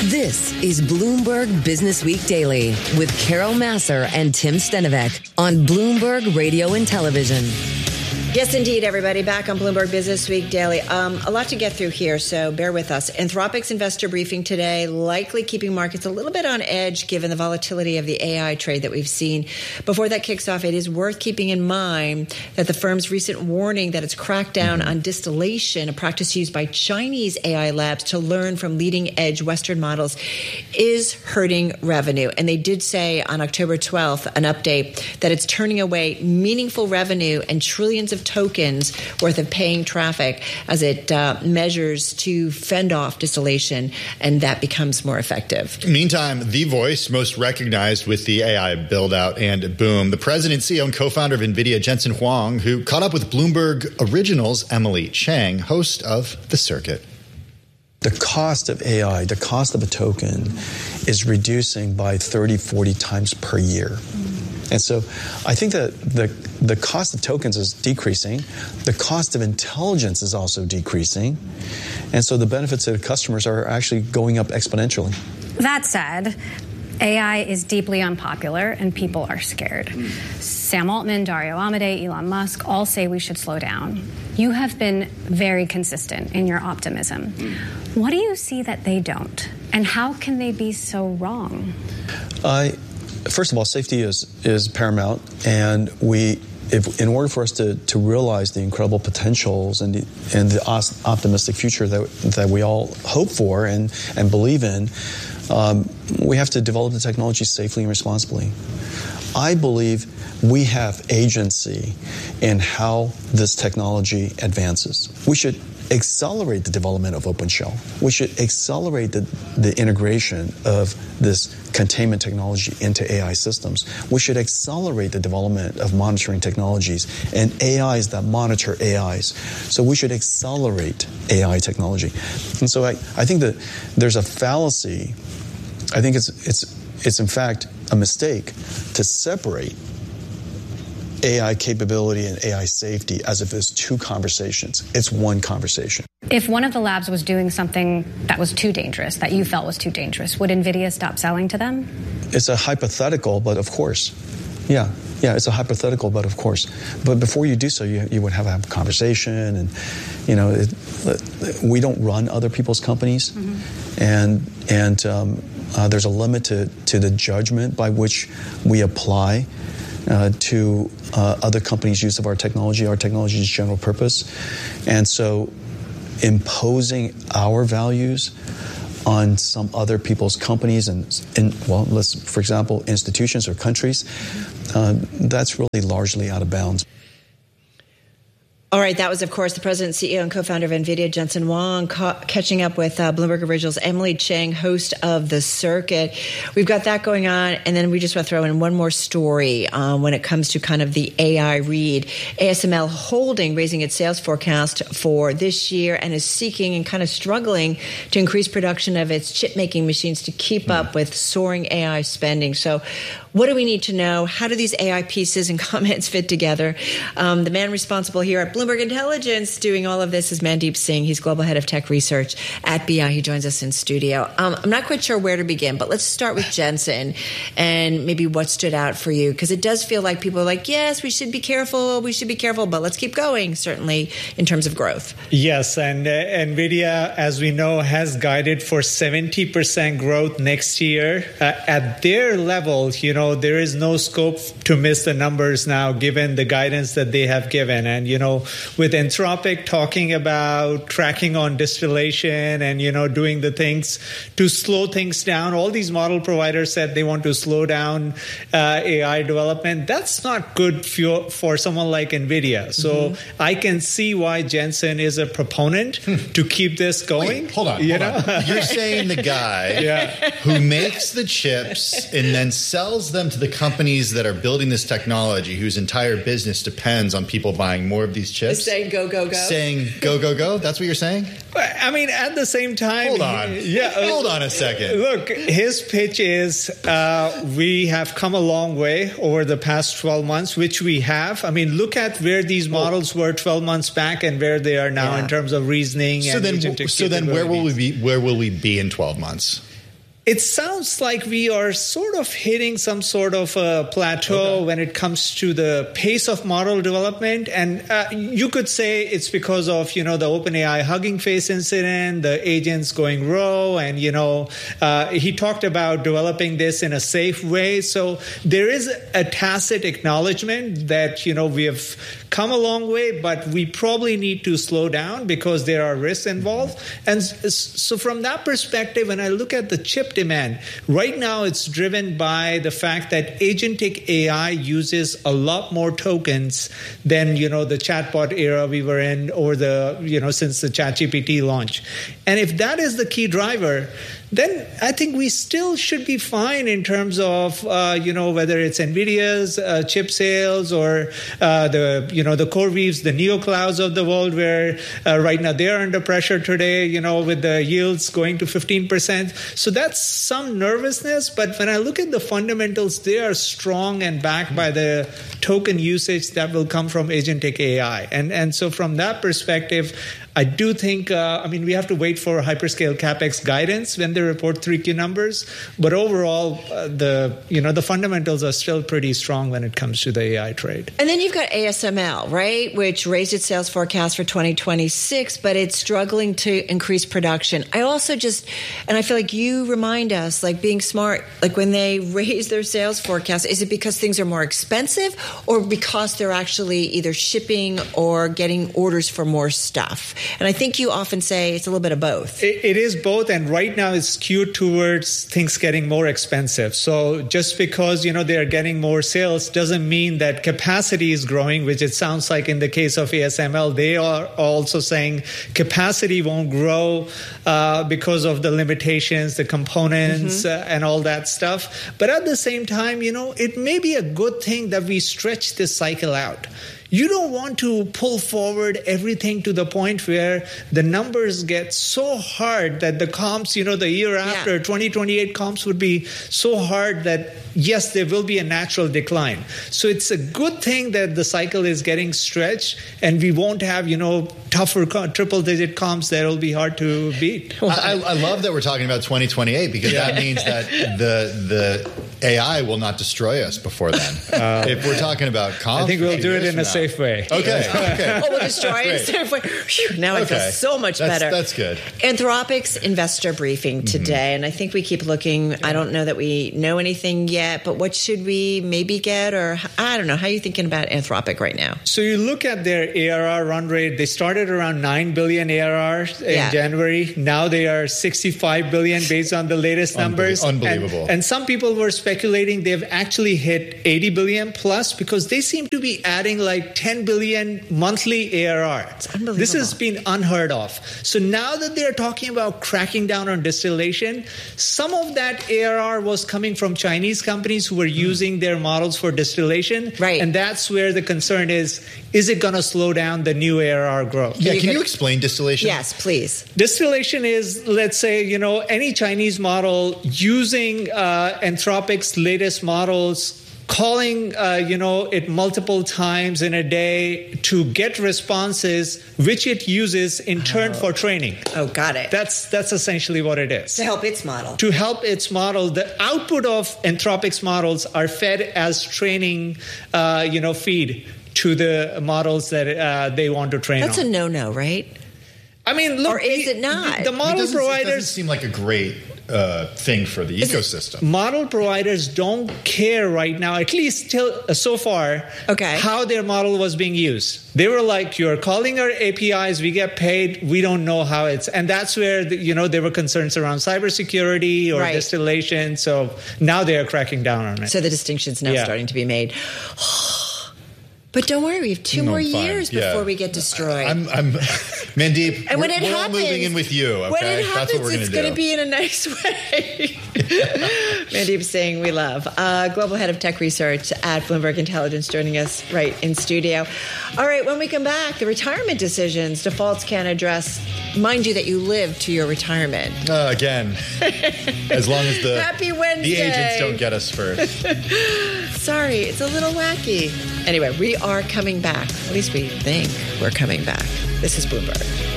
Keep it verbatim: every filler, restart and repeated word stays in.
This is Bloomberg Business Week Daily with Carol Massar and Tim Stenovec on Bloomberg Radio and Television. Yes, indeed, everybody. Back on Bloomberg Business Week Daily. Um, a lot to get through here, so bear with us. Anthropic's investor briefing today, likely keeping markets a little bit on edge given the volatility of the A I trade that we've seen. Before that kicks off, it is worth keeping in mind that the firm's recent warning that it's cracked down on distillation, a practice used by Chinese A I labs to learn from leading-edge Western models, is hurting revenue. And they did say on October twelfth, an update, that it's turning away meaningful revenue and trillions of tokens worth of paying traffic as it uh, measures to fend off distillation, and that becomes more effective. Meantime, the voice most recognized with the A I build-out and boom, the president, C E O, and co-founder of NVIDIA, Jensen Huang, who caught up with Bloomberg Originals' Emily Chang, host of The Circuit. The cost of A I, the cost of a token, is reducing by thirty, forty times per year. And so I think that the the cost of tokens is decreasing. The cost of intelligence is also decreasing. And so the benefits to the customers are actually going up exponentially. That said, A I is deeply unpopular and people are scared. Sam Altman, Dario Amodei, Elon Musk all say we should slow down. You have been very consistent in your optimism. What do you see that they don't? And how can they be so wrong? I... First of all, safety is, is paramount, and we, if, in order for us to, to realize the incredible potentials and the, and the os- optimistic future that that we all hope for and, and believe in, um, we have to develop the technology safely and responsibly. I believe we have agency in how this technology advances. We should accelerate the development of OpenShell. We should accelerate the, the integration of this containment technology into A I systems. We should accelerate the development of monitoring technologies and A Is that monitor A Is. So we should accelerate A I technology. And so I, I think that there's a fallacy. I think it's it's it's in fact a mistake to separate A I capability and A I safety as if it's two conversations. It's one conversation. If one of the labs was doing something that was too dangerous, that you felt was too dangerous, would NVIDIA stop selling to them? It's a hypothetical, but of course. Yeah, yeah, it's a hypothetical, but of course. But before you do so, you, you would have a conversation, and, you know, it, we don't run other people's companies, mm-hmm. and and um, uh, there's a limit to, to the judgment by which we apply Uh, to uh, other companies' use of our technology. Our technology is general purpose. And so imposing our values on some other people's companies and, and well, let's, for example, institutions or countries, uh, that's really largely out of bounds. All right, that was, of course, the president, C E O, and co-founder of NVIDIA, Jensen Huang, ca- catching up with uh, Bloomberg Originals' Emily Chang, host of The Circuit. We've got that going on, and then we just want to throw in one more story um, when it comes to kind of the A I read. A S M L Holding raising its sales forecast for this year and is seeking and kind of struggling to increase production of its chip-making machines to keep mm. up with soaring A I spending. So what do we need to know? How do these A I pieces and comments fit together? Um, the man responsible here at Bloomberg Intelligence doing all of this is Mandeep Singh. He's Global Head of Tech Research at B I. He joins us in studio. Um, I'm not quite sure where to begin, but let's start with Jensen and maybe what stood out for you, because it does feel like people are like, yes, we should be careful, we should be careful, but let's keep going, certainly in terms of growth. Yes, and uh, NVIDIA, as we know, has guided for seventy percent growth next year. Uh, at their level, you know, there is no scope to miss the numbers now, given the guidance that they have given. And, you know, with Anthropic talking about tracking on distillation and, you know, doing the things to slow things down, all these model providers said they want to slow down uh, A I development. That's not good for, for someone like NVIDIA. So mm-hmm. I can see why Jensen is a proponent to keep this going. Wait, hold on, you hold know? on. You're saying the guy yeah. who makes the chips and then sells them to the companies that are building this technology, whose entire business depends on people buying more of these chips. Saying go, go, go. Saying go, go, go? That's what you're saying? I mean, at the same time... Hold on. Yeah, Hold on a second. Look, his pitch is uh, we have come a long way over the past twelve months, which we have. I mean, look at where these models were twelve months back and where they are now yeah. in terms of reasoning so and then, agentic So then where will we be, where will we be in twelve months? it sounds like we are sort of hitting some sort of a plateau okay. when it comes to the pace of model development. And uh, you could say it's because of, you know, the OpenAI Hugging Face incident, the agents going rogue, and, you know, uh, he talked about developing this in a safe way. So there is a tacit acknowledgement that, you know, we have come a long way, but we probably need to slow down because there are risks involved. And so from that perspective, when I look at the chip demand, right now it's driven by the fact that agentic A I uses a lot more tokens than, you know, the chatbot era we were in, or the, you know, since the ChatGPT launch. And if that is the key driver, then I think we still should be fine in terms of, uh, you know, whether it's NVIDIA's uh, chip sales or uh, the, you know, the CoreWeaves, the NeoClouds of the world, where uh, right now they're under pressure today, you know, with the yields going to fifteen percent. So that's some nervousness. But when I look at the fundamentals, they are strong and backed by the token usage that will come from agentic A I. And, and so from that perspective, I do think, uh, I mean, we have to wait for hyperscale CapEx guidance when they report three Q numbers. But overall, uh, the, you know, the fundamentals are still pretty strong when it comes to the A I trade. And then you've got A S M L, right, which raised its sales forecast for twenty twenty-six, but it's struggling to increase production. I also just, and I feel like you remind us, like being smart, like when they raise their sales forecast, is it because things are more expensive or because they're actually either shipping or getting orders for more stuff? And I think you often say it's a little bit of both. It, it is both, and right now it's skewed towards things getting more expensive. So just because, you know, they are getting more sales doesn't mean that capacity is growing, which it sounds like in the case of A S M L. They are also saying capacity won't grow uh, because of the limitations, the components, mm-hmm. uh, and all that stuff. But at the same time, you know, it may be a good thing that we stretch this cycle out. You don't want to pull forward everything to the point where the numbers get so hard that the comps, you know, the year after, yeah. twenty twenty-eight comps would be so hard that, yes, there will be a natural decline. So it's a good thing that the cycle is getting stretched and we won't have, you know, tougher triple-digit comps that will be hard to beat. I, I love that we're talking about twenty twenty-eight because yeah. that means that the the A I will not destroy us before then. Uh, if we're talking about comps, I think we'll do it in a safe way. Okay. okay. Oh, we'll destroy it in a safe way. Whew, now okay. I feel so much that's, better. That's good. Anthropic's investor briefing today, mm-hmm. and I think we keep looking. I don't know that we know anything yet, but what should we maybe get? Or I don't know. How are you thinking about Anthropic right now? So you look at their A R R run rate. They started around nine billion A R R in yeah. January. Now they are sixty-five billion based on the latest numbers. Unbelievable. And, and some people were speculating they've actually hit eighty billion plus because they seem to be adding like ten billion monthly A R R. It's unbelievable. This has been unheard of. So now that they're talking about cracking down on distillation, some of that A R R was coming from Chinese companies who were mm. using their models for distillation. Right. And that's where the concern is, is it going to slow down the new A R R growth? Yeah, can you explain distillation? Yes, please. Distillation is, let's say, you know, any Chinese model using uh, Anthropic's latest models, calling, uh, you know, it multiple times in a day to get responses, which it uses in turn oh. for training. Oh, got it. That's that's essentially what it is. To help its model. To help its model. The output of Anthropic's models are fed as training, uh, you know, feed to the models that uh, they want to train That's on. That's a no-no, right? I mean, look. Or is it not? The, the model it providers. It doesn't seem like a great uh, thing for the is ecosystem. It, model providers don't care right now, at least till uh, so far, okay. how their model was being used. They were like, "You're calling our A P Is, we get paid. We don't know how it's," and that's where the, you know there were concerns around cybersecurity or right. distillation. So now they are cracking down on it. So the distinction's now yeah. starting to be made. But don't worry, we have two no, more fine. years before yeah. we get destroyed. I'm, I'm Mandeep, and when we're, it we're happens, all moving in with you, okay? When it happens, That's what we're it's going to be in a nice way. Mandeep Singh, we love. Uh, Global Head of Tech Research at Bloomberg Intelligence, joining us right in studio. All right, when we come back, the retirement decisions defaults can address. Mind you that you live to your retirement. Uh, again, as long as the, Happy Wednesday. the agents don't get us first. Sorry, it's a little wacky. Anyway, we are coming back. At least we think we're coming back. This is Bloomberg.